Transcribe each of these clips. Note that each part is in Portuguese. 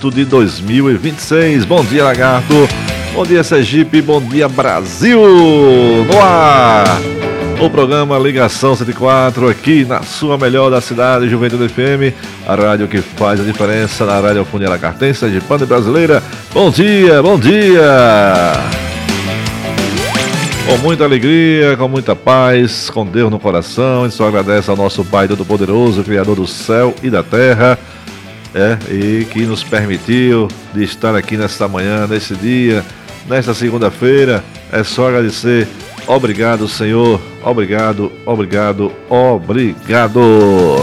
agosto de 2026. Bom dia, Lagarto. Bom dia, Sergipe. Bom dia, Brasil. No ar, o programa Ligação 104, aqui na sua melhor da cidade, Juventude FM, a rádio que faz a diferença na radiofonia lagartense, sergipana e brasileira. Bom dia, bom dia. Com muita alegria, com muita paz, com Deus no coração, a gente só agradece ao nosso Pai Todo-Poderoso, Criador do céu e da terra, e que nos permitiu de estar aqui nesta manhã, nesse dia, nesta segunda-feira. É só agradecer. Obrigado, Senhor. Obrigado, obrigado, obrigado.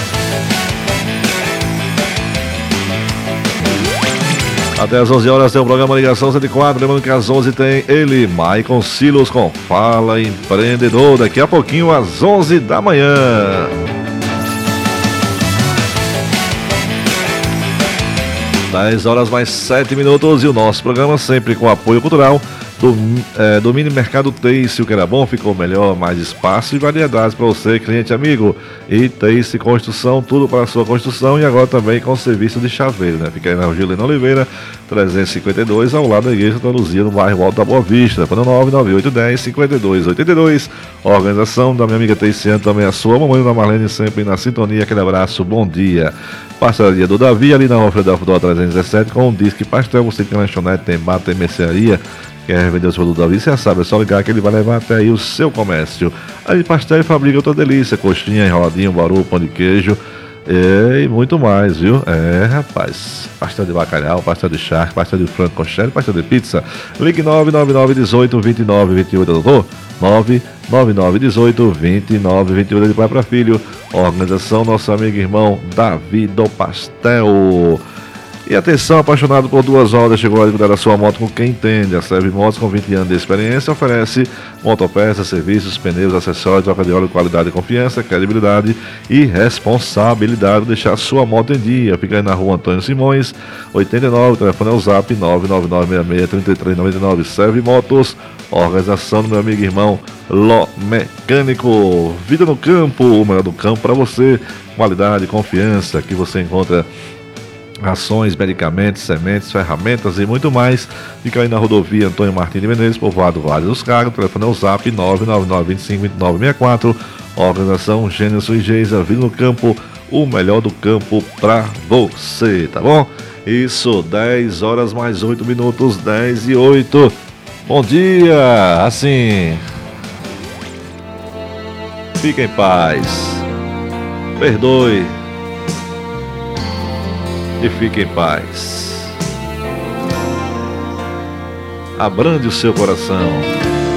Até às 11 horas tem o programa Ligação 104. Lembrando que às 11 tem ele, Maicon Silos, com Fala Empreendedor. Daqui a pouquinho, às 11 da manhã. Dez horas mais 7 minutos. E o nosso programa sempre com apoio cultural do Mini Mercado Têxtil, que era bom, ficou melhor, mais espaço e variedades para você, cliente amigo. E Têxtil Construção, tudo para a sua construção, e agora também com serviço de chaveiro, né? Fica aí na Gilena Oliveira, 352, ao lado da Igreja Santa Luzia, no bairro Alto da Boa Vista. Para 99810-5282. Organização da minha amiga Teiciane, também a sua mamãe da Marlene, sempre na sintonia. Aquele abraço, bom dia. Pastelaria do Davi, ali na Rua Fredelfo 317, com o Disque Pastel. Você tem lanchonete, tem bar, tem mercearia. Quer vender os produtos do Davi, você já sabe, é só ligar que ele vai levar até aí o seu comércio. Aí pastel e fabrica outra delícia, coxinha, enroladinho, baru, pão de queijo e muito mais, viu? Rapaz, pastel de bacalhau, pastel de charque, pastel de frango coxere, pastel de pizza. Ligue 99918-2928, doutor. 99918-2928, de pai para filho. Organização nosso amigo e irmão Davi do Pastel. E atenção, apaixonado por 2 horas, chegou a hora de cuidar da sua moto com quem entende. A Serve Motos, com 20 anos de experiência, oferece motopeças, serviços, pneus, acessórios, troca de óleo, qualidade, confiança, credibilidade e responsabilidade de deixar sua moto em dia. Fica aí na Rua Antônio Simões, 89, o telefone é o zap 999663399. Serve Motos, organização do meu amigo e irmão Ló Mecânico. Vida no campo, o melhor do campo para você, qualidade, confiança, que você encontra rações, medicamentos, sementes, ferramentas e muito mais. Fica aí na rodovia Antônio Martins de Menezes, povoado Vale dos Cargos. O telefone é o zap 999252964. Organização Gênesis e Geisa, Vida no Campo, o melhor do campo pra você, tá bom? Isso, 10 horas mais 8 minutos, 10 e 8. Bom dia, assim. Fique em paz. Perdoe. E fique em paz. Abrande o seu coração.